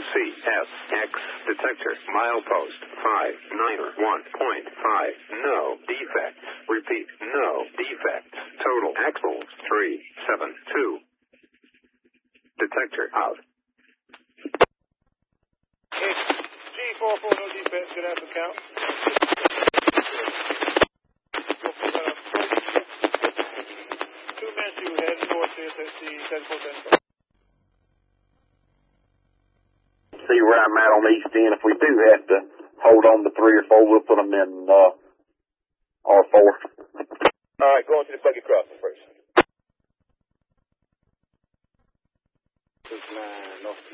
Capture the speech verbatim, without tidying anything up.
C S X detector milepost five nine one point five. No defects. Repeat, no defects. Total axles three seven two. Detector out. G four four, no defects. Good after count. Two men you heading north C S X C seven four seven five. See where I'm at on the east end. If we do have to hold on to three or four, we'll put them in uh, R four. All right, going to the buggy crossing first. Six nine, no.